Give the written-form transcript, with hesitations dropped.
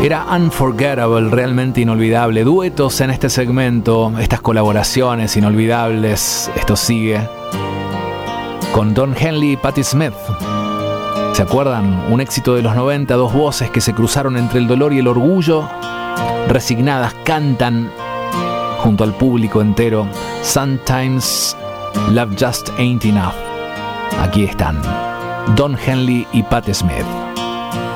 Era unforgettable, realmente inolvidable. Duetos en este segmento, estas colaboraciones inolvidables. Esto sigue con Don Henley y Patti Smith. ¿Se acuerdan? Un éxito de los 90, dos voces que se cruzaron entre el dolor y el orgullo. Resignadas cantan junto al público entero. Sometimes Love Just Ain't Enough. Aquí están Don Henley y Patti Smith.